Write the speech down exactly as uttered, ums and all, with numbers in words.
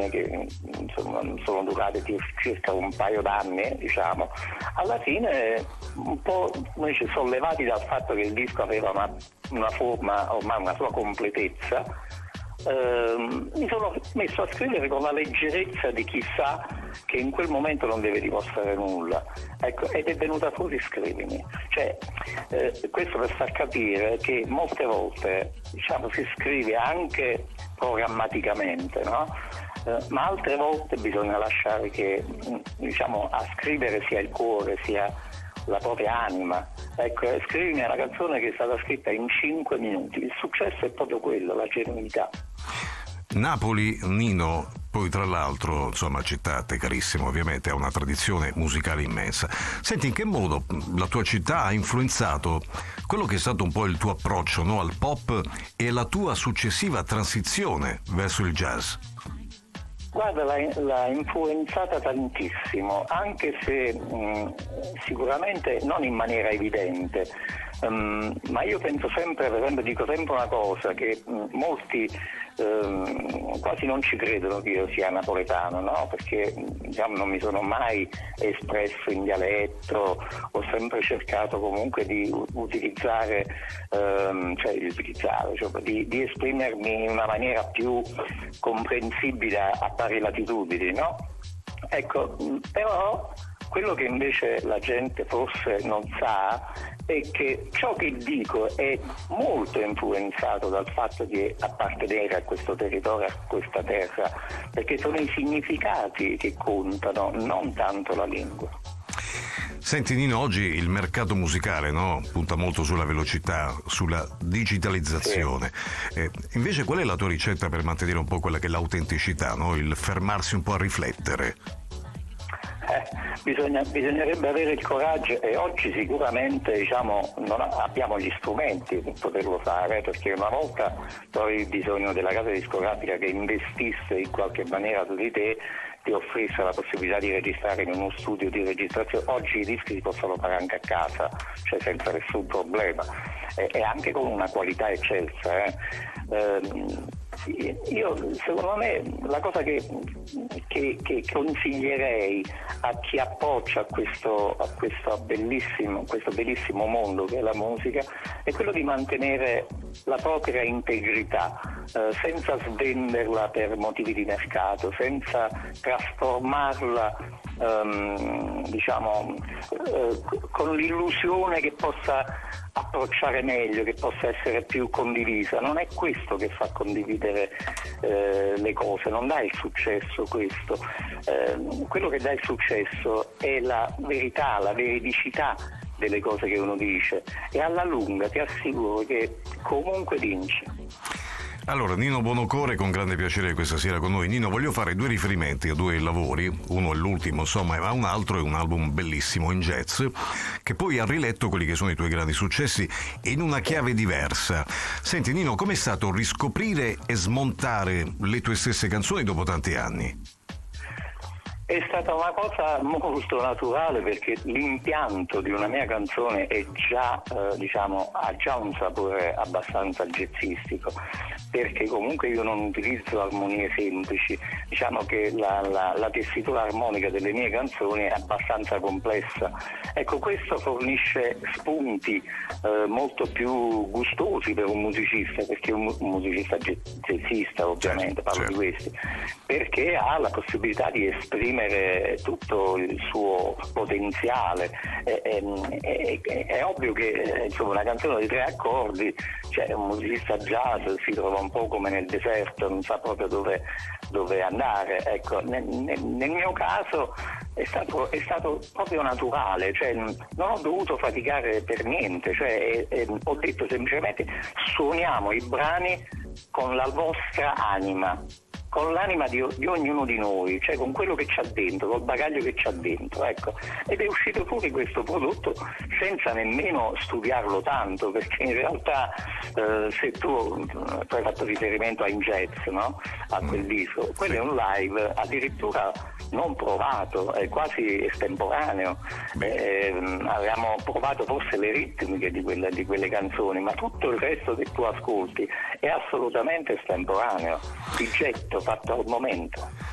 canzoni che insomma sono durate circa un paio d'anni, diciamo, alla fine un po' invece sollevati dal fatto che il disco aveva una, una forma, ormai una sua completezza, ehm, mi sono messo a scrivere con la leggerezza di chi sa che in quel momento non deve dimostrare nulla, ecco, ed è venuta fuori Scrivimi. Cioè, eh, questo per far capire che molte volte, diciamo, si scrive anche programmaticamente, no? Eh, ma altre volte bisogna lasciare che, diciamo, a scrivere sia il cuore, sia la propria anima. Ecco, Scrivimi è una canzone che è stata scritta in cinque minuti. Il successo è proprio quello, la genuinità. Napoli, Nino, poi tra l'altro, insomma, città carissimo, ovviamente ha una tradizione musicale immensa. Senti, in che modo la tua città ha influenzato quello che è stato un po' il tuo approccio, no, al pop e la tua successiva transizione verso il jazz? Guarda, l'ha, l'ha influenzata tantissimo, anche se mh, sicuramente non in maniera evidente, um, ma io penso sempre, per esempio, dico sempre una cosa, che mh, molti um, quasi non ci credono che io sia napoletano, no? Perché diciamo, non mi sono mai espresso in dialetto, ho sempre cercato comunque di utilizzare, um, cioè di utilizzare, cioè, di, di esprimermi in una maniera più comprensibile a pari latitudini, no? Ecco, però quello che invece la gente forse non sa è che ciò che dico è molto influenzato dal fatto di appartenere a questo territorio, a questa terra, perché sono i significati che contano, non tanto la lingua. Senti Nino, oggi il mercato musicale, no, punta molto sulla velocità, sulla digitalizzazione. Sì. Eh, invece qual è la tua ricetta per mantenere un po' quella che è l'autenticità, no? Il fermarsi un po' a riflettere? Eh, bisogna, bisognerebbe avere il coraggio, e oggi sicuramente diciamo, non abbiamo gli strumenti per poterlo fare, perché una volta tu avevi bisogno della casa discografica che investisse in qualche maniera su di te, ti offrisse la possibilità di registrare in uno studio di registrazione. Oggi i dischi si possono fare anche a casa, cioè senza nessun problema, e, e anche con una qualità eccelsa. Eh. Ehm, io secondo me la cosa che, che, che consiglierei a chi appoggia a questo, a questo bellissimo, questo bellissimo mondo che è la musica è quello di mantenere la propria integrità, eh, senza svenderla per motivi di mercato, senza trasformarla ehm, diciamo eh, con l'illusione che possa approcciare meglio, che possa essere più condivisa. Non è questo che fa condividere eh, le cose, non dà il successo questo. Eh, quello che dà il successo è la verità, la veridicità delle cose che uno dice, e alla lunga ti assicuro che comunque vince. Allora, Nino Buonocore, con grande piacere questa sera con noi. Nino, voglio fare due riferimenti a due lavori, uno è l'ultimo, insomma, ma un altro è un album bellissimo in jazz, che poi ha riletto quelli che sono i tuoi grandi successi in una chiave diversa. Senti Nino, com'è stato riscoprire e smontare le tue stesse canzoni dopo tanti anni? È stata una cosa molto naturale, perché l'impianto di una mia canzone è già, eh, diciamo, ha già un sapore abbastanza jazzistico, perché comunque io non utilizzo armonie semplici, diciamo che la, la, la tessitura armonica delle mie canzoni è abbastanza complessa. Ecco, questo fornisce spunti eh, molto più gustosi per un musicista, perché un, un musicista jazzista, ovviamente, parlo certo. di questi, perché ha la possibilità di esprimere tutto il suo potenziale. È, è, è, è ovvio che insomma, una canzone di tre accordi, cioè un musicista jazz si trova un po' come nel deserto, non sa proprio dove, dove andare. Ecco, nel, nel, nel mio caso è stato, è stato proprio naturale, cioè non ho dovuto faticare per niente, cioè, è, è, ho detto semplicemente suoniamo i brani con la vostra anima, con l'anima di, di ognuno di noi, cioè con quello che c'ha dentro, col bagaglio che c'ha dentro, ecco. Ed è uscito fuori questo prodotto senza nemmeno studiarlo tanto, perché in realtà eh, se tu, tu hai fatto riferimento a In Jazz, no? A quel disco, quello è un live addirittura non provato, è quasi estemporaneo. Eh, avevamo provato forse le ritmiche di quelle, di quelle canzoni, ma tutto il resto che tu ascolti è assolutamente estemporaneo, di getto, fatto al momento.